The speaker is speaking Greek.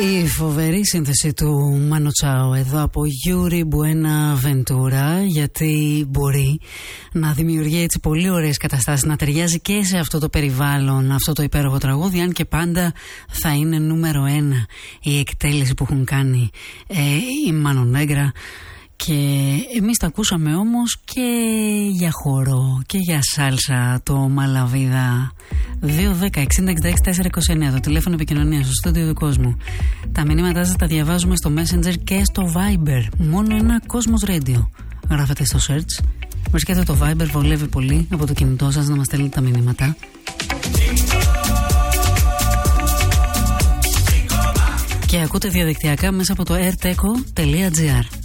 Η φοβερή σύνθεση του Μάνο Τσάο εδώ από Γιούρι Μπουένα Βεντούρα, γιατί μπορεί να δημιουργεί έτσι πολύ ωραίες καταστάσεις, να ταιριάζει και σε αυτό το περιβάλλον αυτό το υπέροχο τραγούδι, αν και πάντα θα είναι νούμερο 1 η εκτέλεση που έχουν κάνει η Μάνο Νέγκρα. Και εμείς τα ακούσαμε όμως και για χορό και για σάλσα το Μαλαβίδα. 2-10-60-66-429 το τηλέφωνο επικοινωνίας στο στούντιο του κόσμου. Τα μηνύματά σας τα διαβάζουμε στο Messenger και στο Viber. Μόνο ένα Κόσμος Radio. Γράφετε στο search. Βρίσκετε το Viber, βολεύει πολύ από το κινητό σας να μας στέλνετε τα μηνύματα. Και ακούτε διαδικτυακά μέσα από το airteco.gr.